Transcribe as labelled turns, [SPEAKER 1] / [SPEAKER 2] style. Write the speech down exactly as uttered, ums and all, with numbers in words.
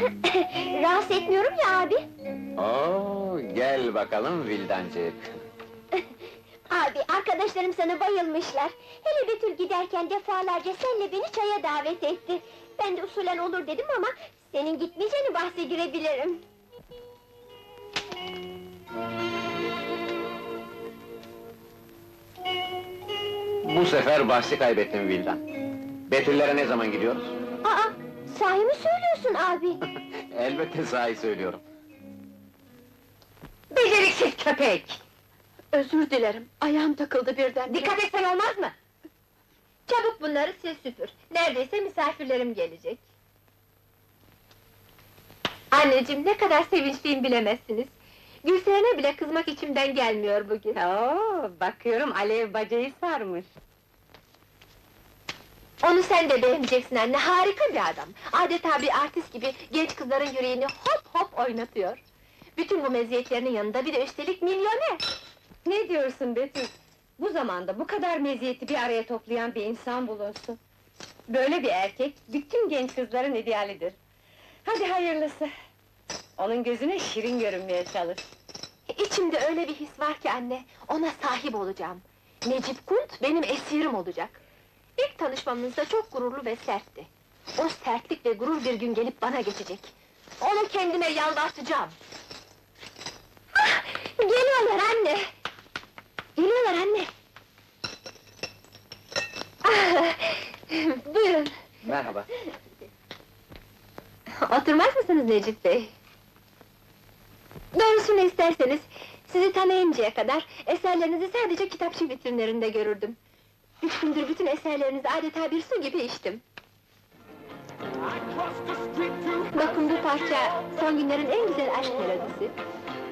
[SPEAKER 1] Rahatsız etmiyorum ya abi.
[SPEAKER 2] Oo, gel bakalım Vildancık.
[SPEAKER 1] Abi, arkadaşlarım sana bayılmışlar. Hele Betül giderken defalarca senle beni çaya davet etti. Ben de usulen olur dedim ama senin gitmeyeceğini bahse girebilirim.
[SPEAKER 2] Bu sefer bahsi kaybettim Vildan. Betüllere ne zaman gidiyoruz?
[SPEAKER 1] Aa, sahi mi söylüyorsun abi?
[SPEAKER 2] Elbette sahi söylüyorum.
[SPEAKER 1] Beceriksiz köpek! Özür dilerim, ayağım takıldı birden. Dikkat etsen olmaz mı? Çabuk bunları sil süpür. Neredeyse misafirlerim gelecek. Anneciğim, ne kadar sevinçliyim bilemezsiniz. Gülseren'e bile kızmak içimden gelmiyor bugün.
[SPEAKER 3] Oo, bakıyorum alev bacayı sarmış.
[SPEAKER 1] Onu sen de beğeneceksin anne, harika bir adam. Adeta bir artist gibi genç kızların yüreğini hop hop oynatıyor. Bütün bu meziyetlerinin yanında bir de üstelik milyoner!
[SPEAKER 3] Ne diyorsun Betül? Bu zamanda bu kadar meziyeti bir araya toplayan bir insan bulunsun. Böyle bir erkek, bütün genç kızların idealidir. Hadi hayırlısı! Onun gözüne şirin görünmeye çalış.
[SPEAKER 1] İçimde öyle bir his var ki anne, ona sahip olacağım. Necip Kunt benim esirim olacak. İlk tanışmamızda çok gururlu ve sertti. O sertlik ve gurur bir gün gelip bana geçecek. Onu kendime yalvartacağım. Ah, geliyorlar anne! Geliyorlar anne! Ah, buyurun!
[SPEAKER 2] Merhaba.
[SPEAKER 1] Oturmaz mısınız Necip Bey? Doğrusunu isterseniz, sizi tanıyıncaya kadar eserlerinizi sadece kitapçı vitrinlerinde görürdüm. Üç gündür bütün eserlerinizi adeta bir su gibi içtim. Bakın bu parça, son günlerin en güzel aşk melodisi.